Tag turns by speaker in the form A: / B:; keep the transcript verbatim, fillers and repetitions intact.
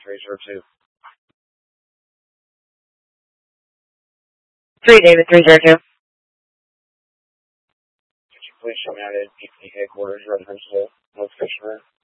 A: three zero two.
B: three David three zero two.
A: Could you please show me out at P P headquarters, Red Huntsville, North Fisher?